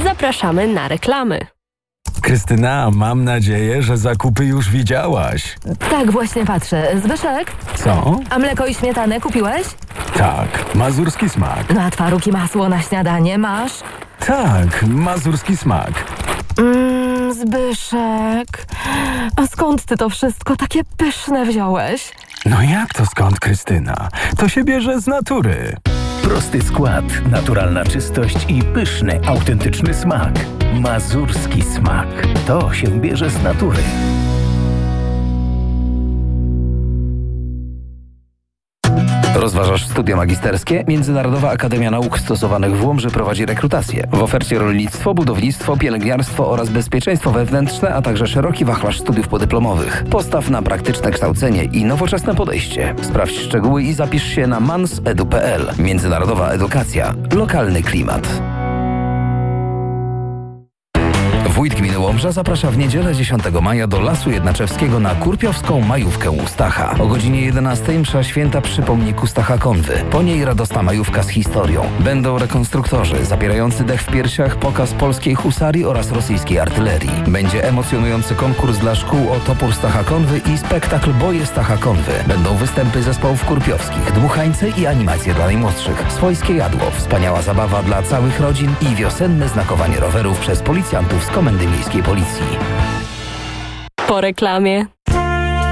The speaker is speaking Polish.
Zapraszamy na reklamy. Krystyna, mam nadzieję, że zakupy już widziałaś. Tak, właśnie patrzę. Zbyszek? Co? A mleko i śmietanę kupiłeś? Tak, mazurski smak. No a twaróg i masło na śniadanie masz? Tak, mazurski smak. Zbyszek, a skąd ty to wszystko takie pyszne wziąłeś? No jak to skąd, Krystyna? To się bierze z natury. Prosty skład, naturalna czystość i pyszny, autentyczny smak. Mazurski smak. To się bierze z natury. Rozważasz studia magisterskie? Międzynarodowa Akademia Nauk Stosowanych w Łomży prowadzi rekrutację. W ofercie rolnictwo, budownictwo, pielęgniarstwo oraz bezpieczeństwo wewnętrzne, a także szeroki wachlarz studiów podyplomowych. Postaw na praktyczne kształcenie i nowoczesne podejście. Sprawdź szczegóły i zapisz się na mansedu.pl. Międzynarodowa edukacja. Lokalny klimat. Wójt Gminy Łomża zaprasza w niedzielę 10 maja do Lasu Jednaczewskiego na kurpiowską majówkę u Stacha. O godzinie 11 msza święta przy pomniku Stacha Konwy. Po niej radosna majówka z historią. Będą rekonstruktorzy, zapierający dech w piersiach, pokaz polskiej husarii oraz rosyjskiej artylerii. Będzie emocjonujący konkurs dla szkół o topór Stacha Konwy i spektakl Boje Stacha Konwy. Będą występy zespołów kurpiowskich, dmuchańce i animacje dla najmłodszych. Swojskie jadło, wspaniała zabawa dla całych rodzin i wiosenne znakowanie rowerów przez policjantów z Komendy Miejskiej Policji. Po reklamie.